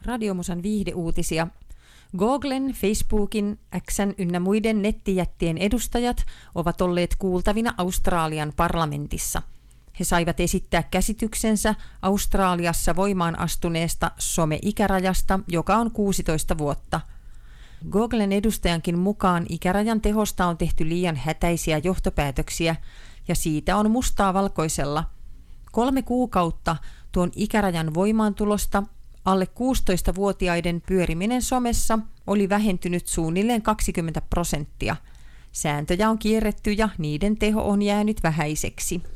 Radiomusan viihdeuutisia. Googlen, Facebookin, X:n ynnä muiden nettijättien edustajat ovat olleet kuultavina Australian parlamentissa. He saivat esittää käsityksensä Australiassa voimaan astuneesta some-ikärajasta, joka on 16 vuotta. Googlen edustajankin mukaan ikärajan tehosta on tehty liian hätäisiä johtopäätöksiä, ja siitä on mustaa valkoisella. 3 kuukautta tuon ikärajan voimaantulosta alle 16-vuotiaiden pyöriminen somessa oli vähentynyt suunnilleen 20%. Sääntöjä on kierretty ja niiden teho on jäänyt vähäiseksi.